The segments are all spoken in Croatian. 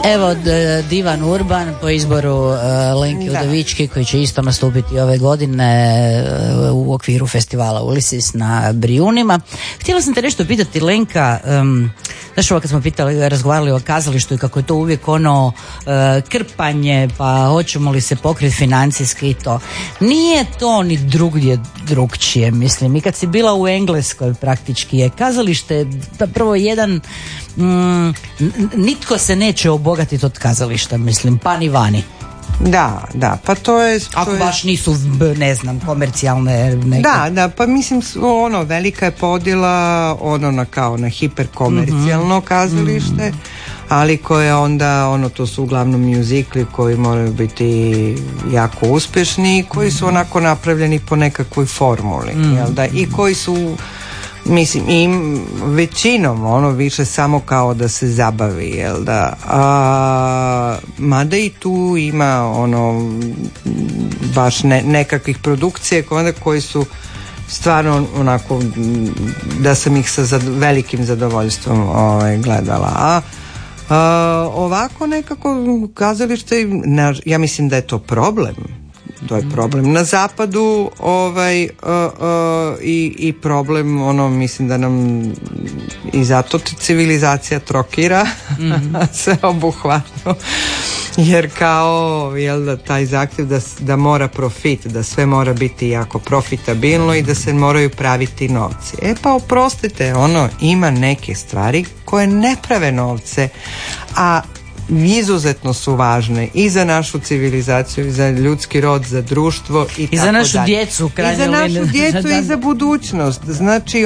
Evo Divan Urban po izboru Lenke Udovički koji će isto nastupiti ove godine u okviru festivala Ulysses na Brijunima. Htjela sam te nešto pitati, Lenka, znaš ovo kad smo razgovarali o kazalištu i kako je to uvijek krpanje, pa hoćemo li se pokriti financijski i to. Nije to ni drugdje drugčije, mislim. I kad si bila u Engleskoj praktički je kazalište prvo jedan nitko se neće obogatiti od kazališta, mislim, pa ni vani. Da, pa to je... Ako baš nisu, ne znam, komercijalne neke... Da, pa mislim, velika je podjela na hiperkomercijalno kazalište, ali koje onda, to su uglavnom mjuzikli koji moraju biti jako uspješni i koji su onako napravljeni po nekakvoj formuli, jel da? I koji su... Mislim, i većinom više samo kao da se zabavi, jel da? Mada i tu ima baš nekakvih produkcije koji su stvarno onako da sam ih sa velikim zadovoljstvom gledala. Ovako nekako kazalište, ja mislim da je to problem. To je problem na zapadu i problem mislim da nam i zato civilizacija trokira sve obuhvatno, jer kao da taj zahtjev da mora profit, da sve mora biti jako profitabilno i da se moraju praviti novci. Pa oprostite, ima neke stvari koje ne prave novce, a izuzetno su važne i za našu civilizaciju, i za ljudski rod, za društvo i za našu djecu, i za našu djecu i za budućnost. Znači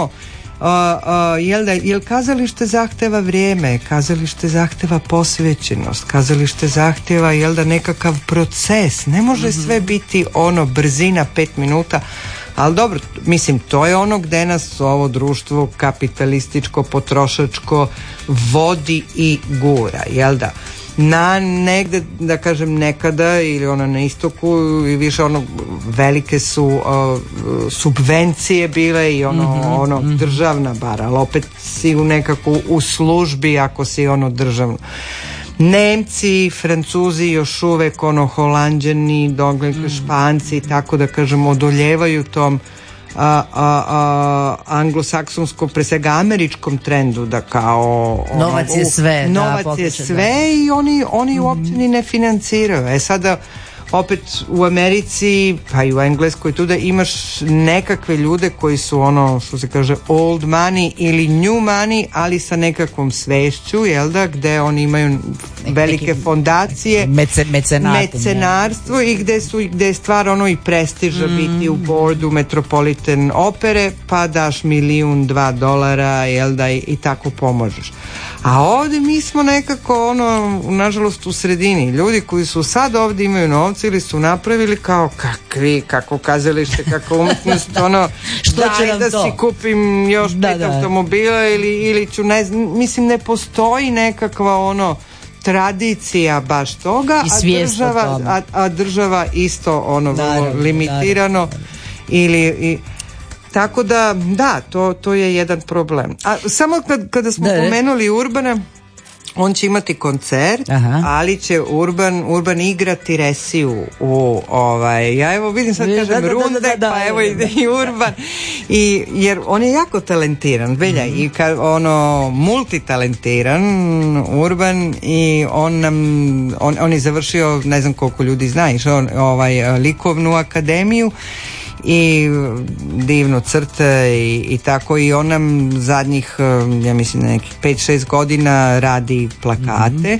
jel kazalište zahteva vrijeme, kazalište zahteva posvećenost, kazalište zahteva nekakav proces, ne može sve biti brzina 5 minuta. Ali dobro, mislim, to je gdje nas ovo društvo kapitalističko, potrošačko vodi i gura, jel da? Negde, da kažem, nekada ili na istoku i više velike su subvencije bile i državna bar, ali opet si u službi ako si državno. Nemci, Francuzi još uvek Holanđani, Španci, tako da kažem, odoljevaju tom anglosaksonskom, pre svega američkom trendu da kao novac je sve, novac je sve i oni uopće ni ne financiraju. Sada opet u Americi pa i u Engleskoj tu da imaš nekakve ljude koji su što se kaže old money ili new money, ali sa nekakvom svešću, jel da, gde oni imaju velike fondacije, mecenarstvo i gde je stvar i prestiža biti u boardu Metropolitan opere, pa daš $1,000,000, jel da, i tako pomožeš. A ovdje mi smo nekako nažalost u sredini. Ljudi koji su sad ovdje imaju novce ili su napravili kao kako kazalište, kako umjetnost, što će nam da to? Si kupim još 5 automobila ili ću, mislim, ne postoji nekakva tradicija baš toga, a država isto limitirano ili tako da, to je jedan problem. A samo kada smo pomenuli Urbana, on će imati koncert, ali će Urban igrati Resiju u ja evo vidim sad kažem Runde, pa evo ide i Urban jer on je jako talentiran, velja, i multitalentiran Urban, i on je završio, ne znam koliko ljudi zna, išao likovnu akademiju i divno crte i tako, i on nam zadnjih, ja mislim, nekih 5-6 godina radi plakate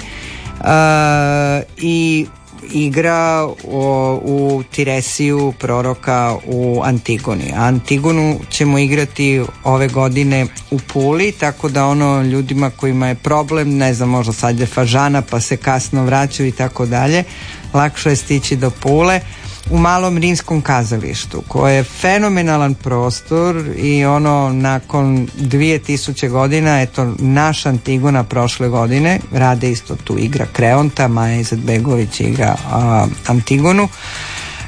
i igra u Tiresiju proroka u Antigoni. Antigonu ćemo igrati ove godine u Puli, tako da ljudima kojima je problem, ne znam, možda sad je Fažana pa se kasno vraćaju i tako dalje, lakše je stići do Pule, u Malom rimskom kazalištu, koje je fenomenalan prostor i nakon 2000 godina, eto, naš Antigona prošle godine rade isto tu, igra Kreonta, Maja Izetbegović igra Antigonu.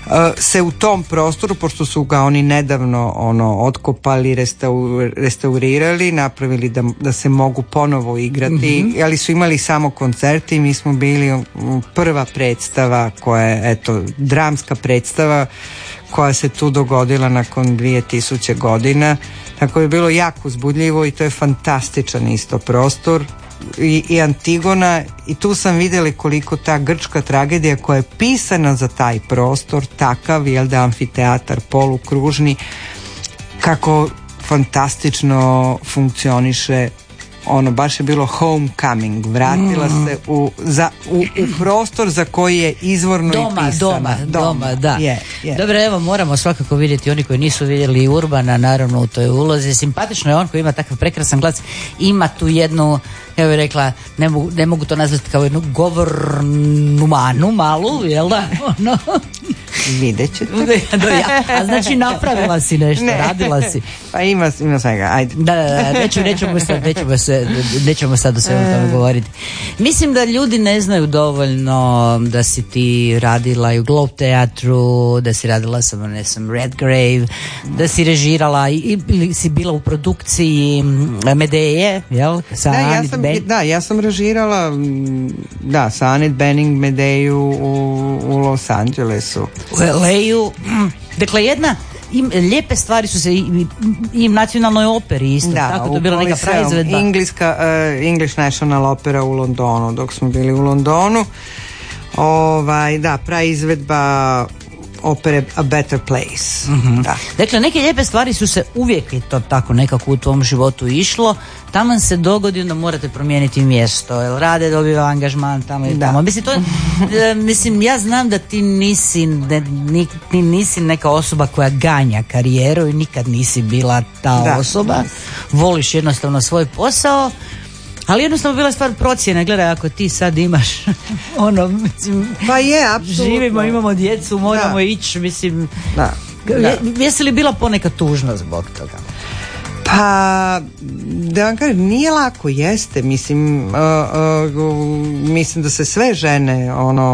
se u tom prostoru, pošto su ga oni nedavno otkopali, restaurirali, napravili da se mogu ponovo igrati, ali su imali samo koncerti i mi smo bili prva predstava koja je, dramska predstava koja se tu dogodila nakon 2000 godina. Tako je bilo jako uzbudljivo i to je fantastičan isto prostor. I Antigona, i tu sam vidjela koliko ta grčka tragedija koja je pisana za taj prostor, takav, amfiteatar polukružni, kako fantastično funkcioniše. Baš je bilo homecoming, vratila se u prostor za koji je izvorno i pisana. Doma, da. Dobro, evo, moramo svakako vidjeti, oni koji nisu vidjeli Urbana, naravno u toj ulozi. Simpatično je on koji ima takav prekrasan glas, ima tu jednu, ja bih rekla, ne mogu to nazvati kao jednu govornu manu malu, jel da? Vidjet ćete. A znači napravila si nešto, radila si. Pa ima svega, ajde. Da, nećemo sad o svemu tome govoriti. Mislim da ljudi ne znaju dovoljno da si ti radila i u Globe teatru, da si radila sa Redgrave, da si režirala ili si bila u produkciji Medeje, jel? Ja sam režirala sa Annette Bening Medeju u Los Angelesu. U LA-u, dakle jedna lijepe stvari su se i nacionalnoj operi isto, tako to je bila neka praizvedba. English National Opera u Londonu, dok smo bili u Londonu. Praizvedba opere A Better Place. Da. Dakle, neke lijepe stvari su se uvijek i to tako nekako u tvom životu išlo. Taman se dogodi, onda morate promijeniti mjesto, jer Rade dobiva angažman tamo i tamo. Mislim, ja znam da ti nisi neka osoba koja ganja karijeru i nikad nisi bila ta osoba. Voliš jednostavno svoj posao, ali jednostavno bila stvar procjene. Gledaj, ako ti sad imaš mislim, pa je, apsolutno. Živimo, imamo djecu, moramo ići, mislim. Jesi li bila ponekad tužna zbog toga? Pa, da vam kažem, nije lako, jeste, mislim da se sve žene,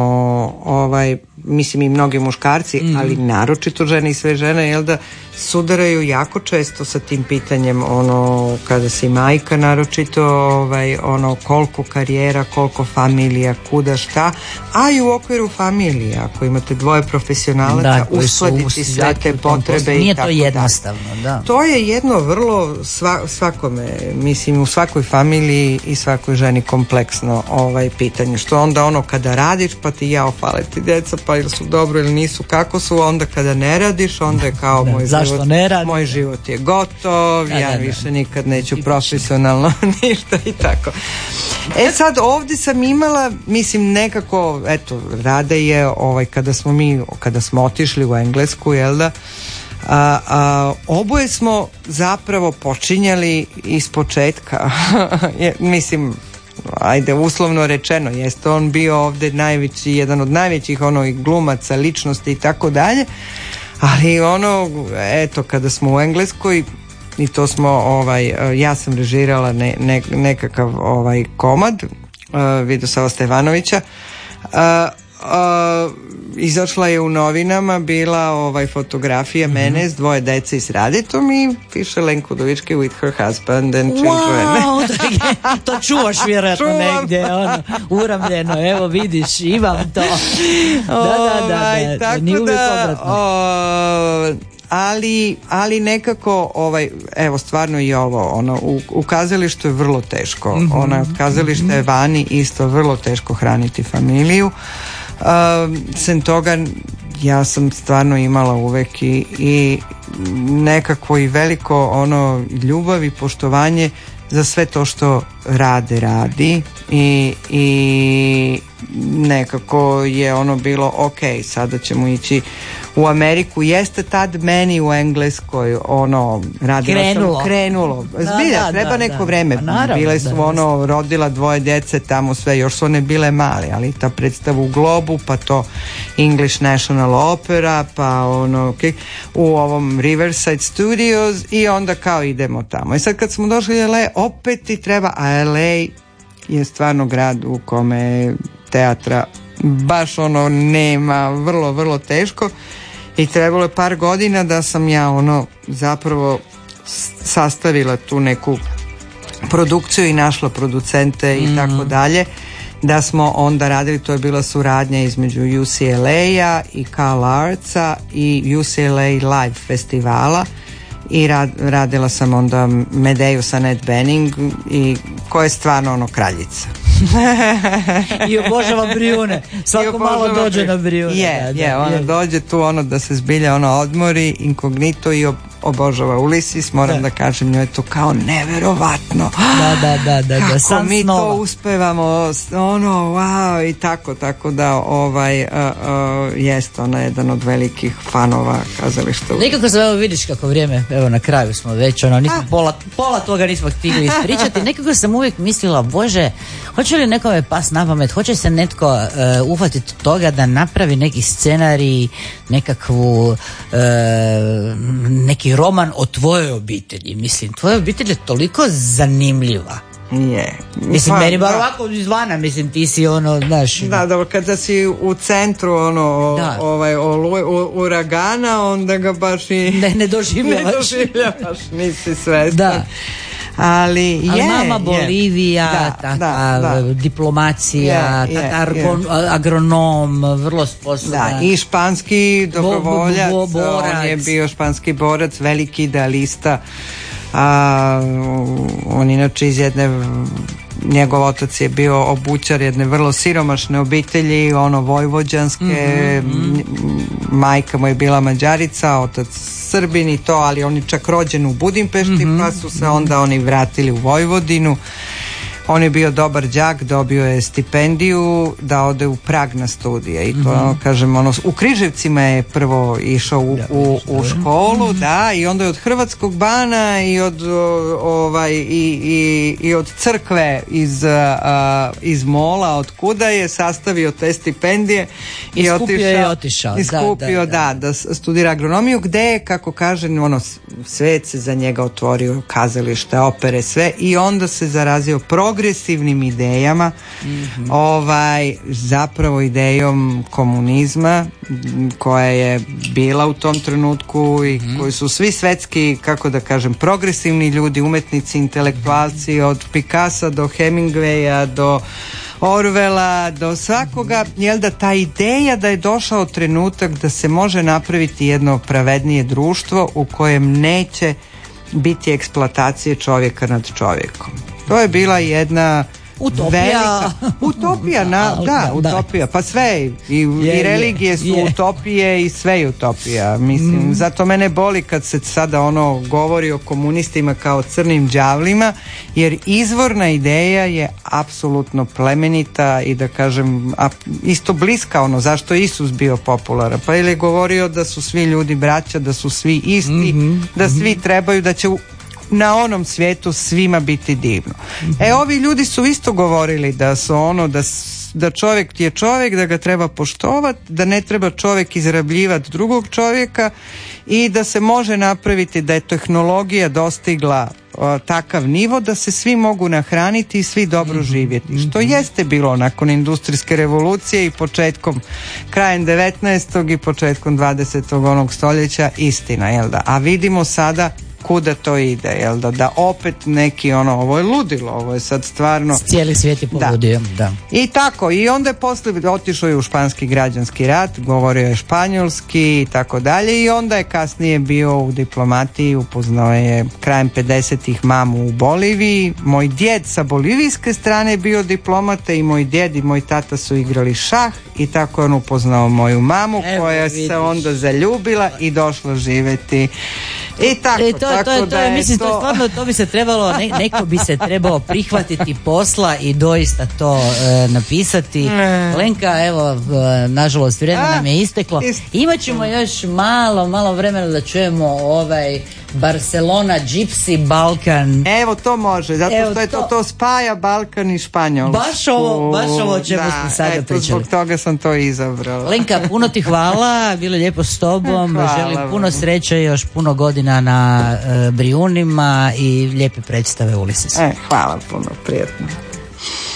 mislim i mnogi muškarci, ali naročito žene i sve žene, jel da, sudaraju jako često sa tim pitanjem, kada si majka, naročito, koliko karijera, koliko familija, kuda, šta, a i u okviru familije, ako imate dvoje profesionalaca, uskladiti sve te potrebe i tako. Nije to jednostavno, da. To je jedno vrlo svakome, mislim, u svakoj familiji i svakoj ženi kompleksno pitanje, što onda kada radiš, pa ti fale ti djeca, pa ili su dobro ili nisu, kako su, onda kada ne radiš, onda je kao moj život je gotov, više nikad neću profesionalno ništa i tako. Sad ovdje sam imala, mislim, nekako, Rade je, kada smo otišli u Englesku, jel da, oboje smo zapravo počinjali iz početka. Mislim, ajde, uslovno rečeno, jeste on bio ovdje jedan od najvećih glumaca, ličnosti i tako dalje, ali kada smo u Engleskoj, i to smo, ja sam režirala nekakav komad Vidoslava Stevanovića, izašla je u novinama, bila fotografija mene s dvoje dece i s Raditom i piše Lenka Udovički with her husband and children. Wow, to čuvaš vjerojatno negdje, uramljeno, evo vidiš, imam to. Da, nije uvijek obratno. Ali nekako evo stvarno i ovo u kazalištu je vrlo teško, kazalište je vani isto vrlo teško hraniti familiju. Sem toga ja sam stvarno imala uvek i nekako i veliko ljubav i poštovanje za sve to što radi i nekako je bilo ok, sada ćemo ići u Ameriku. Jeste tad meni u Engleskoj krenulo. Zbilja, treba neko vreme. Bile su rodila dvoje djece tamo, sve, još su one bile male, ali ta predstava u Globu, pa to English National Opera, pa u ovom Riverside Studios i onda kao idemo tamo. I sad kad smo došli u LA, opet ti treba, a LA je stvarno grad u kome teatra baš ono nema, vrlo, vrlo teško i trebalo je par godina da sam ja zapravo sastavila tu neku produkciju i našla producente i tako dalje, da smo onda radili, to je bila suradnja između UCLA-a i Cal Artsa i UCLA Live festivala i radila sam onda Medeju sa Annette Bening i koja je stvarno kraljica. I obožava Brijune. Svako malo dođe na Brijune. Ona dođe tu da se zbilja odmori inkognito i obožava Ulysses. Moram da kažem, njoj je to kao neverovatno. Da. Kako mi to uspevamo, wow, i tako da jest ona jedan od velikih fanova kazališta. Nekako se vidiš kako vrijeme, evo na kraju smo već, nismo pola toga nismo htjeli ispričati. Nekako sam uvijek mislila, Bože, hoće li nekome pas na pamet, hoće se netko uhvatiti toga da napravi neki scenarij, nekakvu neki roman o tvojoj obitelji. Mislim, tvoja obitelj je toliko zanimljiva. Je. Mislim, meni bar ovako izvana, mislim, ti si znaš. Da, dobro, kada si u centru uragana, onda ga baš i ne doživljavaš. Nisi svestan. Da. Ali mama Bolivija, diplomacija, agronom, vrlo sposoban. Da, i španski dobrovoljac, on je bio španski borac, veliki idealista. On inače iz njegov otac je bio obućar jedne vrlo siromašne obitelji, vojvođanske, majka mu je bila Mađarica, otac Srbin i to, ali on je čak rođen u Budimpešti, pa su se onda oni vratili u Vojvodinu. On je bio dobar đak, dobio je stipendiju da ode u Prag na studije i to, kažem, u Križevcima je prvo išao u školu, da, i onda je od Hrvatskog Bana i od i od crkve iz Mola, od kuda je sastavio te stipendije i otišao. Iskupio, da studira agronomiju, gde je, kako kažem, svet se za njega otvorio, kazalište, opere, sve, i onda se zarazio progresivnim idejama, zapravo idejom komunizma koja je bila u tom trenutku i koji su svi svetski, kako da kažem, progresivni ljudi, umetnici, intelektualci, od Picassa do Hemingwaya do Orwella, do svakoga, jel da, ta ideja da je došao trenutak da se može napraviti jedno pravednije društvo u kojem neće biti eksploatacije čovjeka nad čovjekom. To je bila jedna utopija. Utopija. Pa sve i religije su utopije i sve je utopija. Mislim, zato mene boli kad se sada govori o komunistima kao crnim đavlima, jer izvorna ideja je apsolutno plemenita i da kažem isto bliska zašto je Isus bio popularan. Pa ili je govorio da su svi ljudi braća, da su svi isti, da svi trebaju, da će na onom svijetu svima biti divno. Ovi ljudi su isto govorili da su da čovjek je čovjek, da ga treba poštovati, da ne treba čovjek izrabljivati drugog čovjeka i da se može napraviti, da je tehnologija dostigla takav nivo da se svi mogu nahraniti i svi dobro živjeti. Što jeste bilo nakon industrijske revolucije i krajem 19. i početkom 20. stoljeća, istina, jel da? A vidimo sada kuda to ide, jel da opet neki ovo je ludilo, ovo je sad stvarno cijeli svijet je poludio, da. I tako, i onda je poslije otišao je u španski građanski rat, govorio je španjolski i tako dalje, i onda je kasnije bio u diplomatiji, upoznao je krajem 50-ih mamu u Boliviji. Moj djed sa bolivijske strane je bio diplomata i moj djed i moj tata su igrali šah i tako je on upoznao moju mamu, koja se onda zaljubila i došla živjeti. I tako, mislim, to stvarno, to bi se trebalo, neko bi se trebao prihvatiti posla i doista to napisati. Lenka, evo, nažalost, vrijeme nam je isteklo. Imat ćemo još malo vremena da čujemo Barcelona, Gypsy, Balkan. Evo, to može, zato što je to spaja Balkan i Španjolsku. Baš ovo čemu smo sada pričali. Zbog toga sam to izabrala. Lenka, puno ti hvala, bilo je lijepo s tobom. Želim puno sreće, još puno godina na Brijunima i lijepe predstave Ulysses. Hvala puno, prijatno.